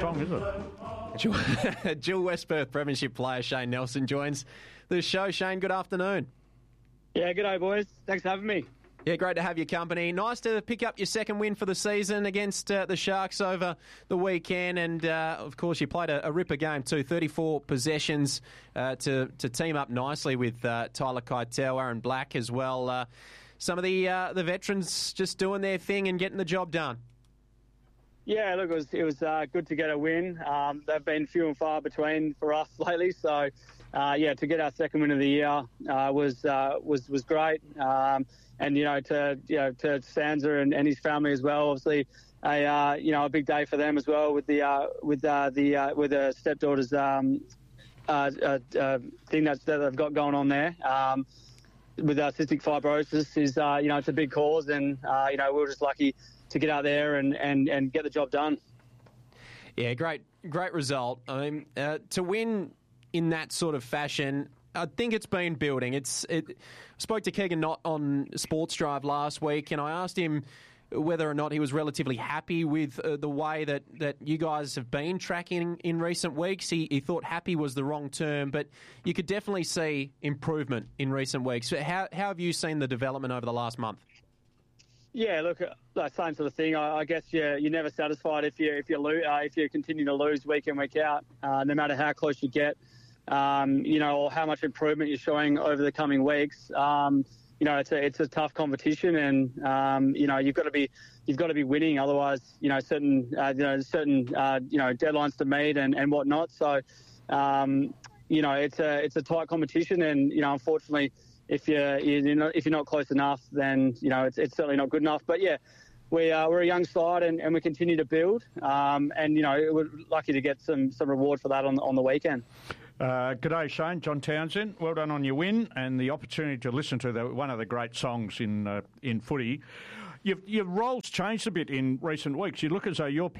song, is it? Jill West Perth Premiership player Shane Nelson joins the show. Shane, good afternoon. Yeah, g'day, boys. Thanks for having me. Yeah, great to have your company. Nice to pick up your second win for the season against the Sharks over the weekend. And, of course, you played a ripper game too, 34 possessions to team up nicely with Tyler Keitel, Aaron Black as well. Some of the veterans just doing their thing and getting the job done. Yeah, look, it was good to get a win. They've been few and far between for us lately. So, to get our second win of the year was great. And to Sansa and his family as well. Obviously, a big day for them as well with the stepdaughter's thing that they've got going on there. With cystic fibrosis is it's a big cause, and we were just lucky to get out there and get the job done. Yeah, great result. I mean, to win in that sort of fashion, I think it's been building. I spoke to Keegan Knott on Sports Drive last week, and I asked him whether or not he was relatively happy with the way that you guys have been tracking in recent weeks. He thought happy was the wrong term, but you could definitely see improvement in recent weeks. How have you seen the development over the last month? Yeah, look, same sort of thing. I guess you're never satisfied if you continue to lose week in, week out, no matter how close you get. Or how much improvement you're showing over the coming weeks. It's a tough competition, and you've got to be winning. Otherwise, certain deadlines to meet and whatnot. So, it's a tight competition, and unfortunately, if you're not close enough, then it's certainly not good enough. But yeah. We're a young side, and we continue to build. We're lucky to get some reward for that on the weekend. G'day, Shane. John Townsend. Well done on your win and the opportunity to listen to one of the great songs in footy. Your role's changed a bit in recent weeks. You look as though you've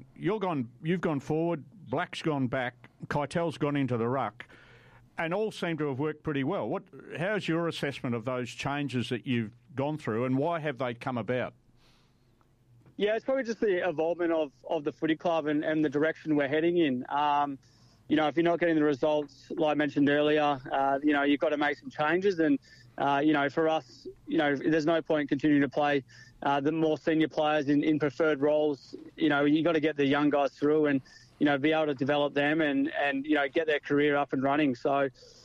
gone forward, Black's gone back, Keitel's gone into the ruck, and all seem to have worked pretty well. How's your assessment of those changes that you've gone through, and why have they come about? Yeah, it's probably just the involvement of the footy club and the direction we're heading in. If you're not getting the results, like I mentioned earlier, you've got to make some changes. And, for us, there's no point continuing to play the more senior players in preferred roles. You've got to get the young guys through and, be able to develop them and get their career up and running. So,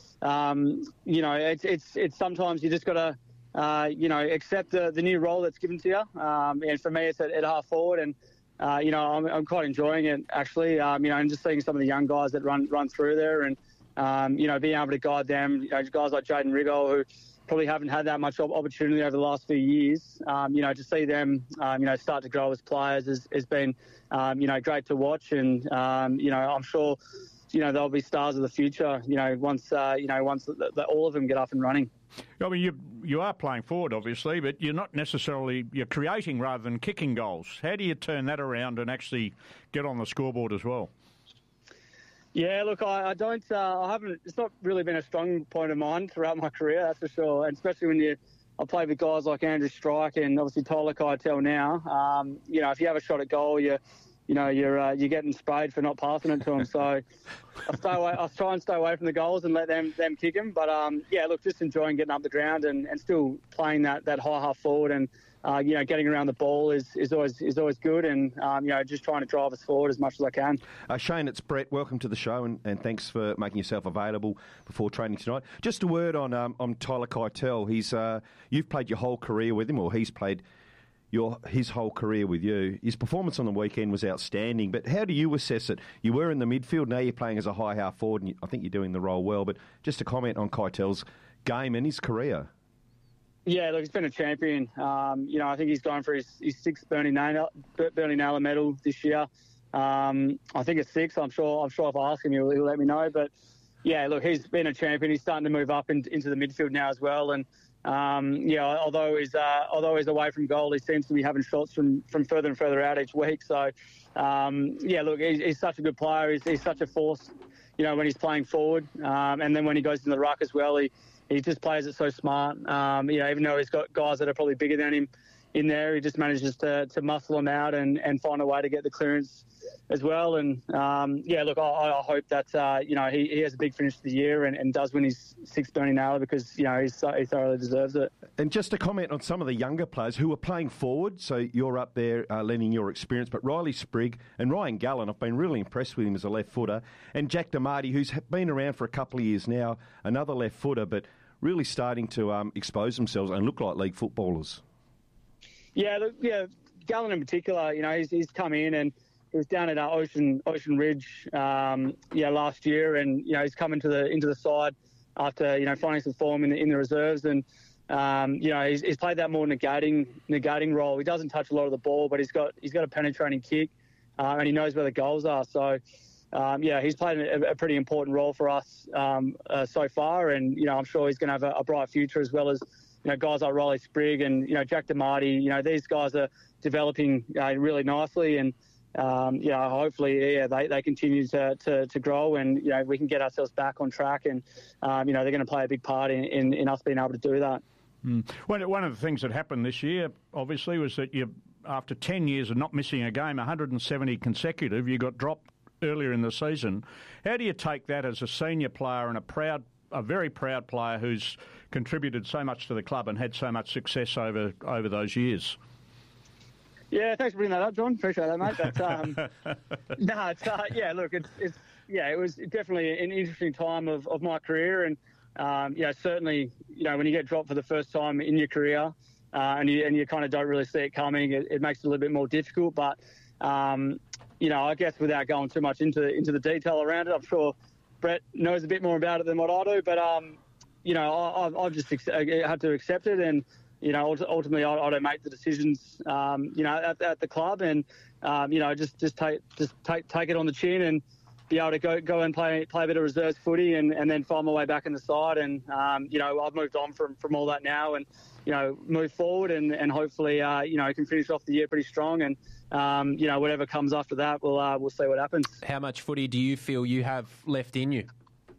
it's sometimes you just got to, accept the new role that's given to you. And for me, it's at half forward, and I'm quite enjoying it actually. And just seeing some of the young guys that run through there, and being able to guide them. Guys like Jaden Rigol, who probably haven't had that much opportunity over the last few years. To see them, start to grow as players has been, great to watch, and I'm sure, they'll be stars of the future. Once all of them get up and running. I mean, you are playing forward, obviously, but you're creating rather than kicking goals. How do you turn that around and actually get on the scoreboard as well? Yeah, look, I haven't, it's not really been a strong point of mine throughout my career, that's for sure. And especially when I play with guys like Andrew Strike and obviously Tyler Keitel now. If you have a shot at goal, you're getting sprayed for not passing it to them. So I try and stay away from the goals and let them kick them. But just enjoying getting up the ground and still playing that high half forward, and getting around the ball is always good, and just trying to drive us forward as much as I can. Shane, it's Brett. Welcome to the show, and thanks for making yourself available before training tonight. Just a word on Tyler Keitel. You've played your whole career with him, or he's played his whole career with you. His performance on the weekend was outstanding, but how do you assess it? You were in the midfield, now you're playing as a high half forward, and I think you're doing the role well, but just a comment on Keitel's game and his career. Yeah, look, he's been a champion. I think he's going for his sixth Bernie Naylor medal this year. I think it's 6. I'm sure if I ask him, he'll let me know. But yeah, look, he's been a champion. He's starting to move up into the midfield now as well. And although he's away from goal, he seems to be having shots from further and further out each week. So look, he's such a good player. He's such a force, when he's playing forward, and then when he goes in the ruck as well, he just plays it so smart. Even though he's got guys that are probably bigger than him, in there. He just manages to muscle him out and find a way to get the clearance as well. And look, I hope that he has a big finish to the year and does win his 6th Bernie because he thoroughly deserves it. And just to comment on some of the younger players who are playing forward, so you're up there lending your experience, but Riley Sprigg and Ryan Gallen, I've been really impressed with him as a left footer, and Jack DeMarty, who's been around for a couple of years now, another left footer, but really starting to expose themselves and look like league footballers. Yeah, Gallen in particular, he's come in and he was down at Ocean Ridge, last year, and he's come into the side after finding some form in the reserves, and he's played that more negating role. He doesn't touch a lot of the ball, but he's got a penetrating kick, and he knows where the goals are. So he's played a pretty important role for us so far, and I'm sure he's going to have a bright future, as well as guys like Riley Sprigg and Jack DeMarty. These guys are developing really nicely, and hopefully, they continue to grow, and we can get ourselves back on track, and they're going to play a big part in us being able to do that. One of the things that happened this year, obviously, was that after 10 years of not missing a game, 170 consecutive, you got dropped earlier in the season. How do you take that as a senior player and a very proud player who's contributed so much to the club and had so much success over those years? Yeah, thanks for bringing that up, John. Appreciate that, mate. It was definitely an interesting time of my career, and certainly, when you get dropped for the first time in your career, and you kind of don't really see it coming, it makes it a little bit more difficult. But I guess without going too much into the detail around it, I'm sure Brett knows a bit more about it than what I do. But I've just had to accept it, and ultimately I don't make the decisions, at the club, and just take it on the chin and be able to go and play a bit of reserves footy, and then find my way back in the side. And I've moved on from all that now, and move forward, and hopefully can finish off the year pretty strong, and whatever comes after that, we'll see what happens. How much footy do you feel you have left in you?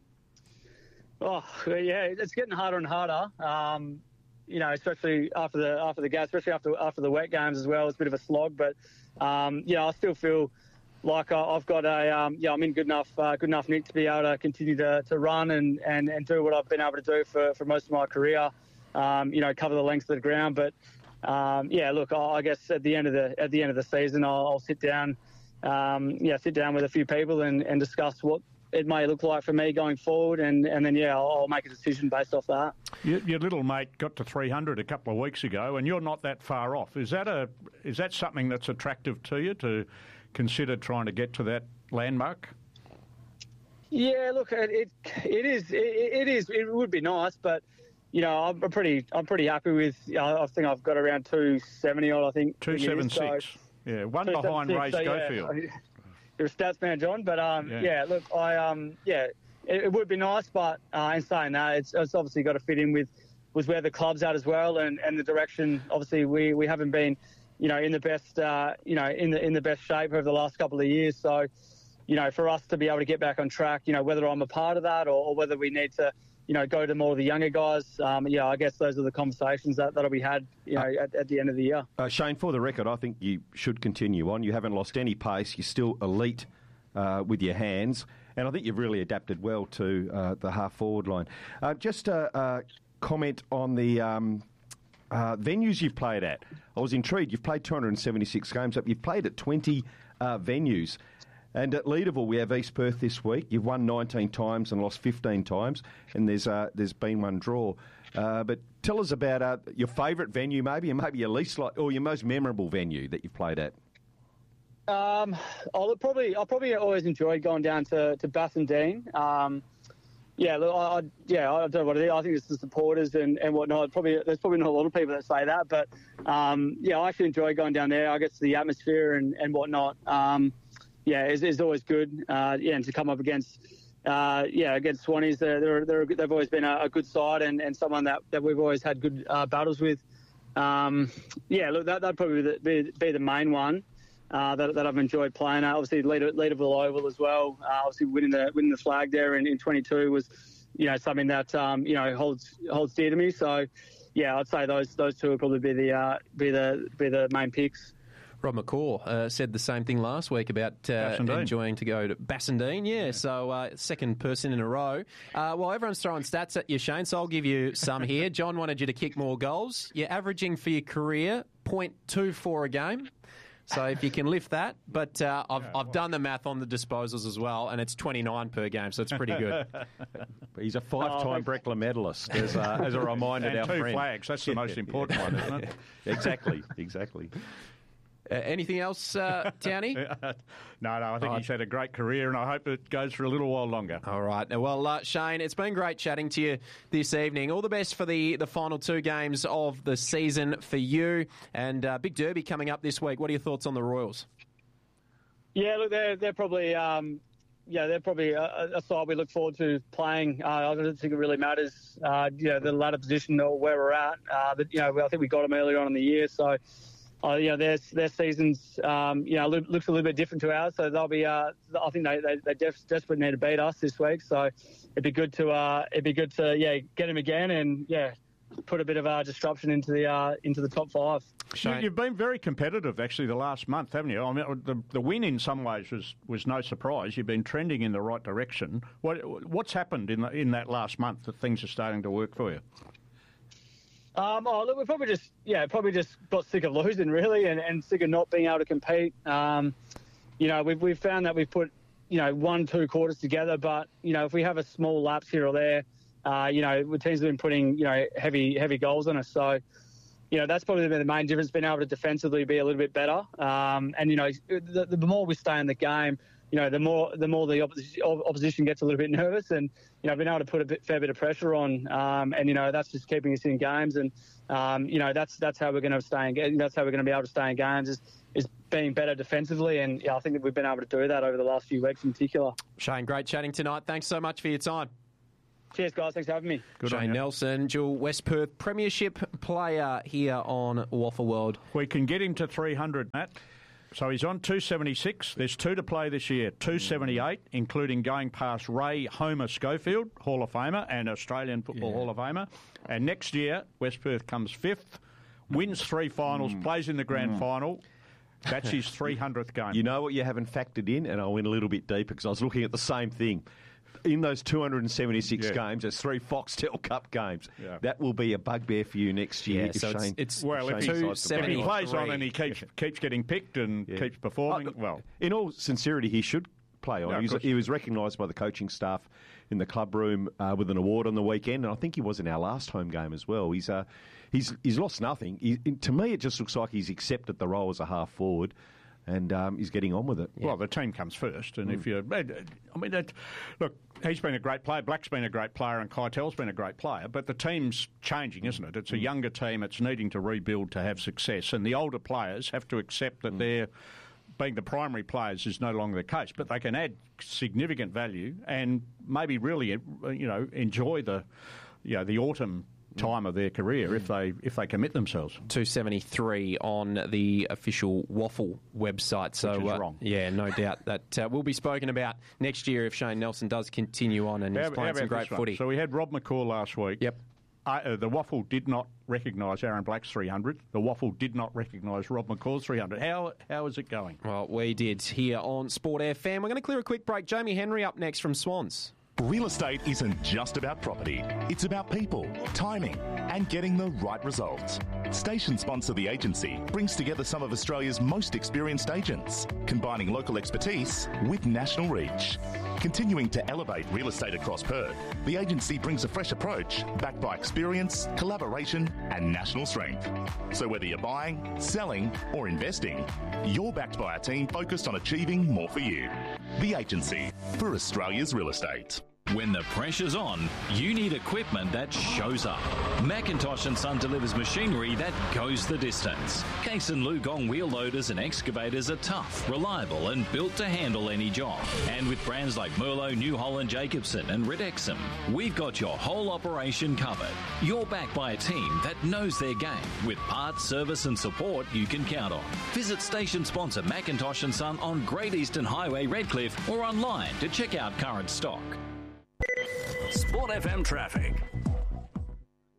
Oh yeah, it's getting harder and harder. Especially after the gas, especially after the wet games as well. It's a bit of a slog, but I still feel like I've got I'm in good enough nick to be able to continue to run and do what I've been able to do for most of my career. Cover the length of the ground, but look, I guess at the end of the season, I'll sit down with a few people and discuss what it may look like for me going forward, and then I'll make a decision based off that. Your little mate got to 300 a couple of weeks ago, and you're not that far off. Is that something that's attractive to you, to consider trying to get to that landmark? Yeah, look, it is. It would be nice, but I'm pretty happy with. I think I've got around 270 odd. I think 276. Yeah, one behind Ray Schofield. You're a stats man, John, but look, it would be nice, but in saying that, it's obviously got to fit in with where the club's at as well, and the direction. Obviously, we haven't been, in the best, in the best shape over the last couple of years. So, for us to be able to get back on track, whether I'm a part of that or whether we need to, go to more of the younger guys. I guess those are the conversations that'll be had, at the end of the year. Shane, for the record, I think you should continue on. You haven't lost any pace. You're still elite with your hands, and I think you've really adapted well to the half-forward line. Just a comment on the venues you've played at. I was intrigued. You've played 276 games, but you've played at 20 venues. And at Leederville, we have East Perth this week. You've won 19 times and lost 15 times, and there's been one draw. But tell us about your favourite venue, maybe, and maybe your least or your most memorable venue that you've played at. I'll probably always enjoyed going down to Bassendean. I don't know what it is. I think it's the supporters and whatnot. There's probably not a lot of people that say that, but I actually enjoy going down there. I guess the atmosphere and whatnot. It's always good. And to come up against Swannies, they've always been a good side and someone that we've always had good battles with. That'd probably be the main one that I've enjoyed playing at. Obviously, Leederville Oval as well. Obviously, winning the flag there in 22 was something that holds dear to me. So. yeah, I'd say those two would probably be the main picks. Rob McCaw said the same thing last week about enjoying to go to Bassendean. Yeah, so second person in a row. Well, everyone's throwing stats at you, Shane, so I'll give you some here. John wanted you to kick more goals. You're averaging for your career 0.24 a game. So if you can lift that, but I've done the math on the disposals as well, and it's 29 per game, so it's pretty good. He's a 5-time Breckler medalist, as a reminder to our friend. 2 flags, that's the most important one, isn't it? Exactly. Anything else, Townie? No, I think he's had a great career, and I hope it goes for a little while longer. All right. Well, Shane, it's been great chatting to you this evening. All the best for the final 2 games of the season for you, and big derby coming up this week. What are your thoughts on the Royals? Yeah, look, they're probably they're probably a side we look forward to playing. I don't think it really matters, the ladder position or where we're at. But I think we got them earlier on in the year, so. Their seasons, looks a little bit different to ours. So they'll be. I think they desperately need to beat us this week. So it'd be good to get them again and put a bit of disruption into the top 5. You've been very competitive actually the last month, haven't you? I mean, the win in some ways was no surprise. You've been trending in the right direction. What's happened in that last month that things are starting to work for you? Look, we probably just got sick of losing, really, and sick of not being able to compete. We've found that we've put, 1-2 quarters together, but, if we have a small lapse here or there, the teams have been putting, heavy goals on us. So, that's probably been the main difference, being able to defensively be a little bit better. The more we stay in the game, the more the opposition gets a little bit nervous, and being able to put a fair bit of pressure on, that's just keeping us in games, and that's how we're going to stay in. That's how we're going to be able to stay in games is being better defensively, and I think that we've been able to do that over the last few weeks in particular. Shane, great chatting tonight. Thanks so much for your time. Cheers, guys. Thanks for having me. Good Shane Nelson, dual West Perth Premiership player here on Waffle World. We can get him to 300, Matt. So he's on 276. There's 2 to play this year, 278, including going past Ray Homer Schofield, Hall of Famer, and Australian Football Hall of Famer. And next year, West Perth comes 5th, wins 3 finals, plays in the grand final. That's his 300th game. You know what you haven't factored in? And I went a little bit deeper because I was looking at the same thing. In those 276 games, there's 3 Foxtel Cup games. Yeah. That will be a bugbear for you next year. So if he plays on and he keeps getting picked and keeps performing, in all sincerity, he should play on. He was recognised by the coaching staff in the club room with an award on the weekend, and I think he was in our last home game as well. He's lost nothing. To me, it just looks like he's accepted the role as a half forward. And he's getting on with it. Yeah. Well, the team comes first, and if you, look, he's been a great player. Black's been a great player, and Keitel's been a great player. But the team's changing, isn't it? It's a younger team. It's needing to rebuild to have success, and the older players have to accept that they're being the primary players is no longer the case. But they can add significant value and maybe really, enjoy the autumn time of their career if they commit themselves. 273 on the official Waffle website. So which is wrong. Yeah, no doubt that will be spoken about next year if Shane Nelson does continue on and he's playing some great footy. So we had Rob McCaw last week. Yep. The Waffle did not recognise Aaron Black's 300. The Waffle did not recognise Rob McCaw's 300. How is it going? Well, we did here on Sport FM. We're going to clear a quick break. Jamie Henry up next from Swans. Real estate isn't just about property. It's about people, timing, and getting the right results. Station sponsor The Agency brings together some of Australia's most experienced agents, combining local expertise with national reach. Continuing to elevate real estate across Perth, The Agency brings a fresh approach backed by experience, collaboration, and national strength. So whether you're buying, selling, or investing, you're backed by a team focused on achieving more for you. The Agency, for Australia's real estate. When the pressure's on, you need equipment that shows up. Macintosh & Son delivers machinery that goes the distance. Case and Lugong wheel loaders and excavators are tough, reliable and built to handle any job. And with brands like Merlo, New Holland, Jacobson and Ridexum, we've got your whole operation covered. You're backed by a team that knows their game, with parts, service and support you can count on. Visit station sponsor Macintosh & Son on Great Eastern Highway, Redcliffe, or online to check out current stock. Sport FM traffic.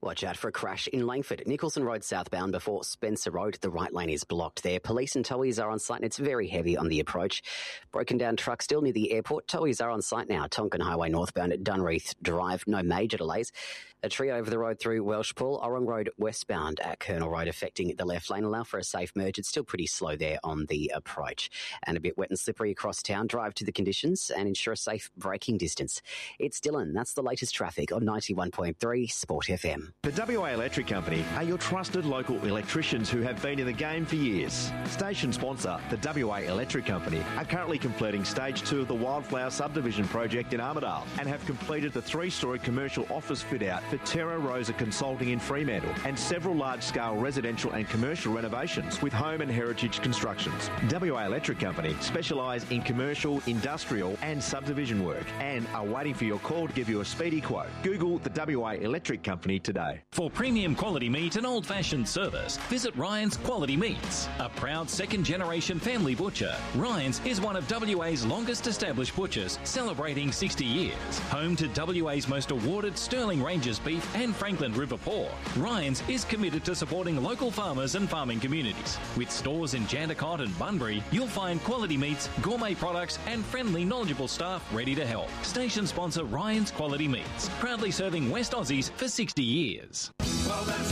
Watch out for a crash in Langford. Nicholson Road southbound before Spencer Road. The right lane is blocked there. Police and towies are on site and it's very heavy on the approach. Broken down truck still near the airport. Towies are on site now. Tonkin Highway northbound at Dunreath Drive. No major delays. A tree over the road through Welshpool. Orrong Road westbound at Colonel Road affecting the left lane. Allow for a safe merge. It's still pretty slow there on the approach. And a bit wet and slippery across town. Drive to the conditions and ensure a safe braking distance. It's Dylan. That's the latest traffic on 91.3 Sport FM. The WA Electric Company are your trusted local electricians who have been in the game for years. Station sponsor, the WA Electric Company, are currently completing Stage 2 of the Wildflower Subdivision project in Armidale and have completed the 3-storey commercial office fit-out for Terra Rosa Consulting in Fremantle and several large-scale residential and commercial renovations with home and heritage constructions. WA Electric Company specialise in commercial, industrial and subdivision work and are waiting for your call to give you a speedy quote. Google the WA Electric Company today. For premium quality meat and old-fashioned service, visit Ryan's Quality Meats. A proud second-generation family butcher, Ryan's is one of WA's longest-established butchers, celebrating 60 years. Home to WA's most awarded Sterling Ranges beef and Franklin River pork, Ryan's is committed to supporting local farmers and farming communities. With stores in Jandakot and Bunbury, you'll find quality meats, gourmet products and friendly, knowledgeable staff ready to help. Station sponsor Ryan's Quality Meats, proudly serving West Aussies for 60 years.